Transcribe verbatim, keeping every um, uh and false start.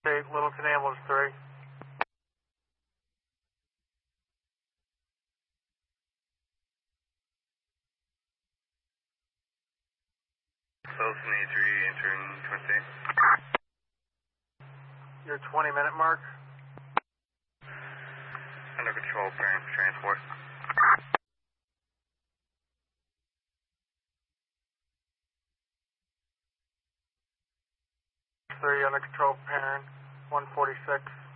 eight, Littleton Ambulance three. Littleton A three, entering Twin State. Your twenty minute mark. Under control, parent transport. three under control, parent, one forty-six.